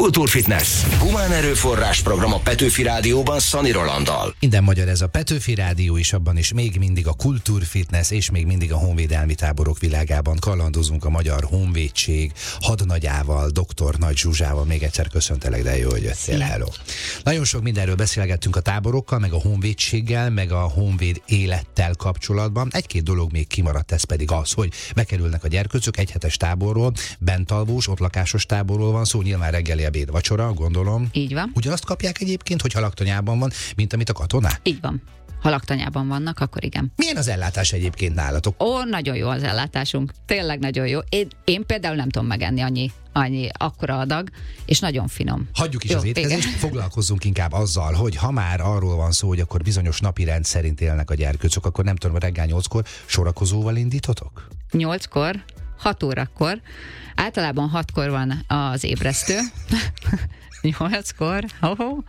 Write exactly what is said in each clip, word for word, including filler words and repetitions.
Kultúrfitness. Humán erőforrás program a Petőfi Rádióban Szani Rolanddal. Minden magyar ez a Petőfi Rádió is, abban is még mindig a Kultúrfitness és még mindig a honvédelmi táborok világában kalandozunk a Magyar Honvédség hadnagyával, doktor Nagy Zsuzsával. Még egyszer köszöntelek, de jó, hogy jöttél. Hello. Nagyon sok mindenről beszélgettünk a táborokkal, meg a honvédséggel, meg a honvéd élettel kapcsolatban. Egy-két dolog még kimaradt, ez pedig az, hogy bekerülnek a gyerkőcök egy hetes táborról, bentalvós, ott lakásos táborról van szó, nyilván reggeli, ebéd, vacsora, gondolom. Így van. Ugyanazt kapják egyébként, hogy laktanyában van, mint amit a katonák? Így van. Ha laktanyában vannak, akkor igen. Milyen az ellátás egyébként nálatok? Ó, nagyon jó az ellátásunk. Tényleg nagyon jó. Én, én például nem tudom megenni annyi, annyi akkora adag, és nagyon finom. Hagyjuk is jó, az étkezést, igen. Foglalkozzunk inkább azzal, hogy ha már arról van szó, hogy akkor bizonyos napi rend szerint élnek a gyerkőcök, akkor nem tudom, reggel nyolckor sorakozóval indítotok? Nyolckor, hat órakor. Általában hatkor van az ébresztő. Nyolckor. Oh-oh.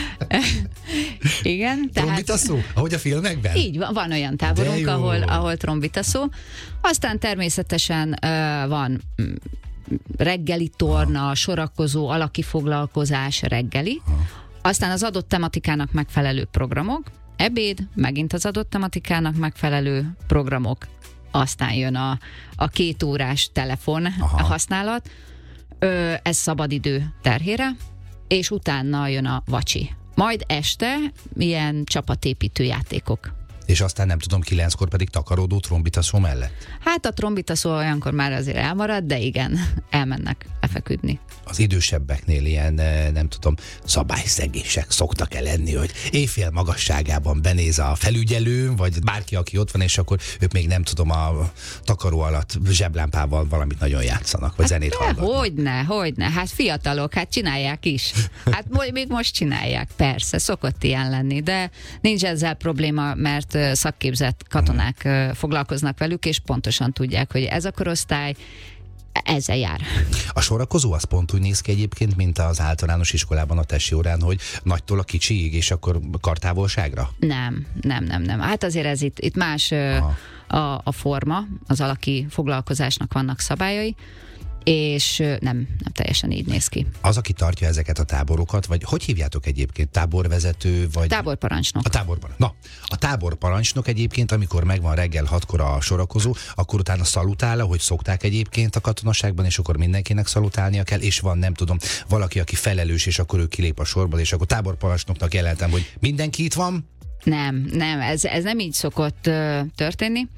Igen. Trombitaszó? Ahogy a filmekben? Így van, van olyan táborunk, ahol, ahol trombitaszó. Aztán természetesen uh, van mm, reggeli torna, sorakozó, alakifoglalkozás, reggeli. Ha. Aztán az adott tematikának megfelelő programok, ebéd, megint az adott tematikának megfelelő programok. Aztán jön a, a két órás telefon Aha. használat, Ö, ez szabadidő terhére, és utána jön a vacsi. Majd este ilyen csapatépítő játékok. És aztán nem tudom, kilenckor pedig takarodó trombitaszó mellett? Hát a trombitaszó olyankor már azért elmarad, de igen, elmennek lefeküdni. Az idősebbeknél ilyen, nem tudom, szabályszegések szoktak el lenni, hogy éjfél magasságában benéz a felügyelő, vagy bárki, aki ott van, és akkor ők még nem tudom, a takaró alatt zseblámpával valamit nagyon játszanak, vagy hát zenét hallgatnak. Hogyne, hogyne, hát fiatalok, hát csinálják is. Hát még most csinálják, persze, szokott ilyen lenni, de nincs ezzel probléma, mert szakképzett katonák hmm. foglalkoznak velük, és pontosan tudják, hogy ez a korosztály ezzel jár. A sorakozó az pont úgy néz ki egyébként, mint az általános iskolában a tesi órán, hogy nagytól a kicsiig, és akkor kartávolságra? Nem, nem, nem, nem. Hát azért ez itt, itt más a, a forma, az alaki foglalkozásnak vannak szabályai, és nem, nem teljesen így néz ki. Az, aki tartja ezeket a táborokat, vagy hogy hívjátok egyébként? Táborvezető, vagy... Táborparancsnok. A táborparancsnok. Na, a táborparancsnok egyébként, amikor megvan reggel hatkor a sorakozó, akkor utána szalutál, ahogy szokták egyébként a katonaságban, és akkor mindenkinek szalutálnia kell, és van, nem tudom, valaki, aki felelős, és akkor ő kilép a sorból, és akkor táborparancsnoknak jelentem, hogy mindenki itt van? Nem, nem, ez, ez nem így szokott uh, történni.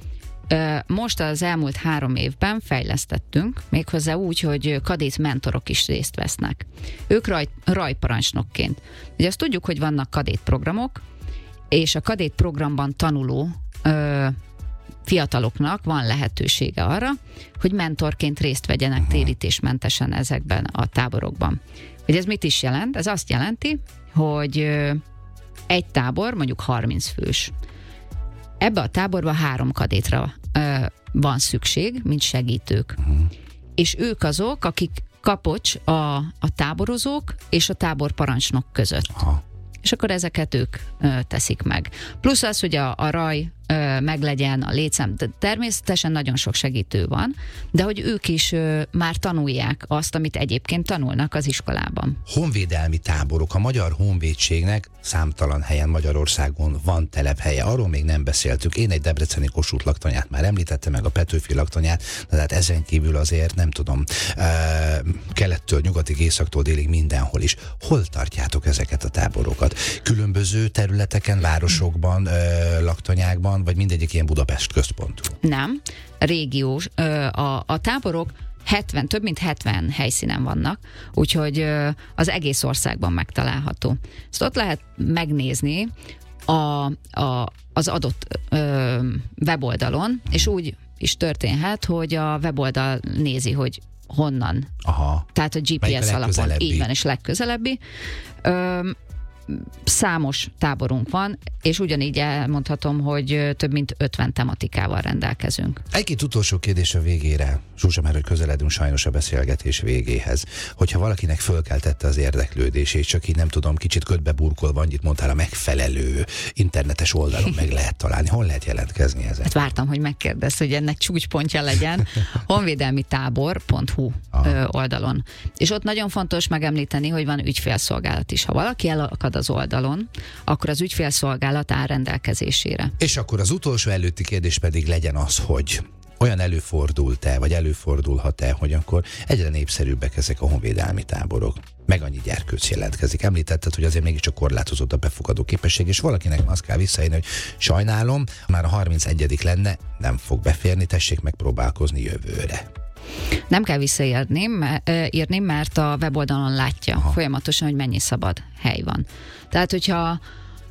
Most az elmúlt három évben fejlesztettünk, méghozzá úgy, hogy kadét mentorok is részt vesznek. Ők raj, rajparancsnokként. Ugye azt tudjuk, hogy vannak kadét programok, és a kadét programban tanuló ö, fiataloknak van lehetősége arra, hogy mentorként részt vegyenek térítésmentesen ezekben a táborokban. Hogy ez mit is jelent? Ez azt jelenti, hogy ö, egy tábor mondjuk harminc fős. Ebbe a táborba három kadétra ö, van szükség, mint segítők. Uh-huh. És ők azok, akik kapocs a, a táborozók és a táborparancsnok között. Aha. És akkor ezeket ők ö, teszik meg. Plusz az, hogy a, a raj ö, meglegyen, a létszám, de természetesen nagyon sok segítő van, de hogy ők is ö, már tanulják azt, amit egyébként tanulnak az iskolában. Honvédelmi táborok. A Magyar Honvédségnek számtalan helyen Magyarországon van telephelye. Arról még nem beszéltük. Én egy debreceni Kossuth laktanyát már említettem, meg a Petőfi laktanyát, de hát ezen kívül azért nem tudom, uh, kelettől, nyugatig, északtól, délig mindenhol is. Hol tartjátok ezeket a táborokat? Különböző területeken, városokban, uh, laktanyákban, vagy mindegyik ilyen Budapest központú? Nem. Régiós. A, a táborok hetven, több mint hetven helyszínen vannak, úgyhogy az egész országban megtalálható. Ezt ott lehet megnézni a, a, az adott ö, weboldalon, és úgy is történhet, hogy a weboldal nézi, hogy honnan. Aha. Tehát a gé pé es alapon így van, és legközelebbi. Ö, számos táborunk van, és ugyanígy elmondhatom, hogy több mint ötven tematikával rendelkezünk. Egy-két utolsó kérdés a végére. Zsuzsa, mert hogy közeledünk sajnos a beszélgetés végéhez. Hogyha valakinek fölkeltette az érdeklődését, csak így nem tudom, kicsit ködbe burkolva, annyit mondtál, a megfelelő internetes oldalon meg lehet találni. Hol lehet jelentkezni ezen? Hát vártam, hogy megkérdezz, hogy ennek csúcspontja legyen. honvédelmi tábor pont hu Aha. oldalon. És ott nagyon fontos megemlíteni, hogy van ügyfélszolgálat is. Ha valaki elakad az oldalon, akkor az ügyfélszolgálat áll rendelkezésére. És akkor az utolsó előtti kérdés pedig legyen az, hogy olyan előfordult-e, vagy előfordulhat-e, hogy akkor egyre népszerűbbek ezek a honvédelmi táborok? Meg annyi gyerkőc jelentkezik. Említetted, hogy azért mégiscsak korlátozott a befogadó képesség, és valakinek azt kell visszaírni, hogy sajnálom, már a harmincegyedik lenne, nem fog beférni, tessék megpróbálkozni jövőre. Nem kell visszaírni, írni, mert a weboldalon látja Aha. folyamatosan, hogy mennyi szabad hely van. Tehát, hogyha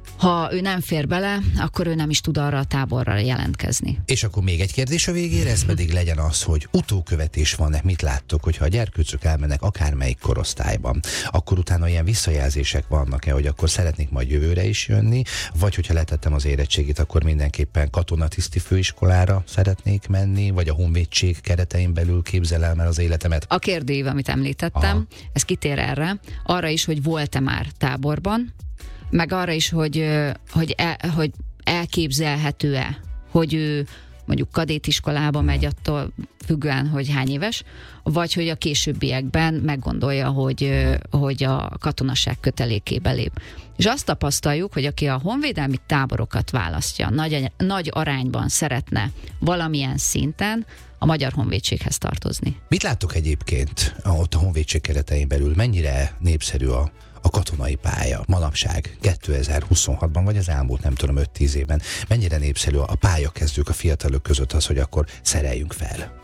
ha ő nem fér bele, akkor ő nem is tud arra a táborra jelentkezni. És akkor még egy kérdés a végére, ez pedig legyen az, hogy utókövetés van-e, mit láttok, hogyha a gyerkőcök elmennek akármelyik korosztályban, akkor utána ilyen visszajelzések vannak-e, hogy akkor szeretnék majd jövőre is jönni, vagy hogyha letettem az érettségit, akkor mindenképpen katonatiszti főiskolára szeretnék menni, vagy a honvédség keretein belül képzelem el az életemet? A kérdőív, amit említettem, Aha. ez kitér erre, arra is, hogy volt-e már táborban, meg arra is, hogy, hogy, el, hogy elképzelhető-e, hogy ő mondjuk kadétiskolába megy, attól függően, hogy hány éves, vagy hogy a későbbiekben meggondolja, hogy, hogy a katonaság kötelékébe lép. És azt tapasztaljuk, hogy aki a honvédelmi táborokat választja, nagy, nagy arányban szeretne valamilyen szinten a Magyar Honvédséghez tartozni. Mit láttok egyébként ott a honvédség keretein belül? Mennyire népszerű a a katonai pálya manapság kétezer-huszonhatban, vagy az elmúlt nem tudom öt-tíz évben? Mennyire népszerű a pályakezdők, a fiatalok között az, hogy akkor szereljünk fel?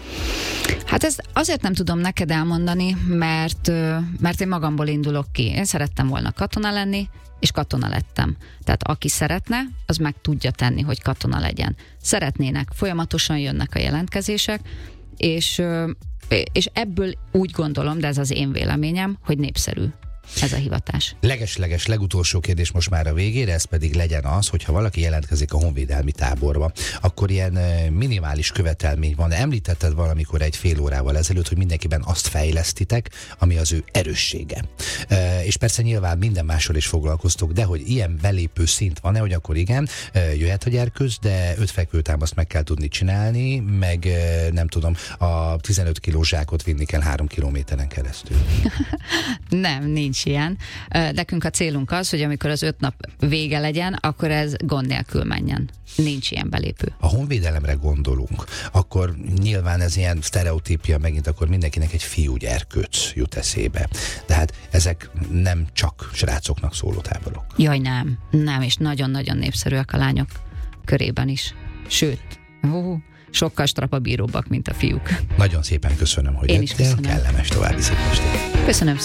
Hát ezt azért nem tudom neked elmondani, mert, mert én magamból indulok ki. Én szerettem volna katona lenni, és katona lettem. Tehát aki szeretne, az meg tudja tenni, hogy katona legyen. Szeretnének, folyamatosan jönnek a jelentkezések, és, és ebből úgy gondolom, de ez az én véleményem, hogy népszerű ez a hivatás. Leges-leges legutolsó kérdés most már a végére, ez pedig legyen az, hogyha valaki jelentkezik a honvédelmi táborba, akkor ilyen minimális követelmény van. Említetted valamikor egy fél órával ezelőtt, hogy mindenkiben azt fejlesztitek, ami az ő erőssége. E, és persze nyilván minden mással is foglalkoztok, de hogy ilyen belépő szint van-e, hogy akkor igen, jöhet a gyerkőc, de öt fekvőtámaszt meg kell tudni csinálni, meg nem tudom, a tizenöt kilós zsákot vinni kell három kilométeren keresztül. Nem, nincs ilyen. Nekünk a célunk az, hogy amikor az öt nap vége legyen, akkor ez gond nélkül menjen. Nincs ilyen belépő. Ha honvédelemre gondolunk, akkor nyilván ez ilyen sztereotípia, megint akkor mindenkinek egy fiú gyerkőc jut eszébe. De hát ezek nem csak srácoknak szóló táborok. Jaj, nem. Nem, és nagyon-nagyon népszerűek a lányok körében is. Sőt, hú, sokkal strapabíróbbak, mint a fiúk. Nagyon szépen köszönöm, hogy Én is jöttél. köszönöm. Kellemes további szép estét. Köszönöm.